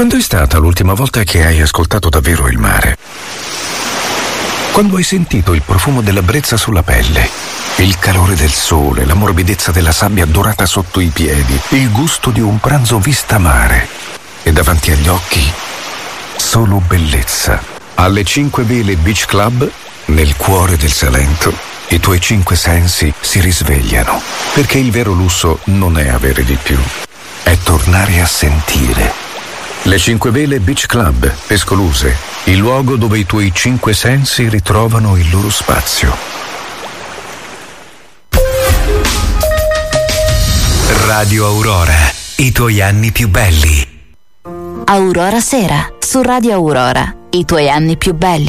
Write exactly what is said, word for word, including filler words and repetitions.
Quando è stata l'ultima volta che hai ascoltato davvero il mare? Quando hai sentito il profumo della brezza sulla pelle, il calore del sole, la morbidezza della sabbia dorata sotto i piedi, il gusto di un pranzo vista mare e davanti agli occhi solo bellezza. Alle Cinque Vele Beach Club, nel cuore del Salento, i tuoi cinque sensi si risvegliano, perché il vero lusso non è avere di più, è tornare a sentire. Le Cinque Vele Beach Club, Escoluse, il luogo dove i tuoi cinque sensi ritrovano il loro spazio. Radio Aurora, i tuoi anni più belli. Aurora Sera, su Radio Aurora, i tuoi anni più belli.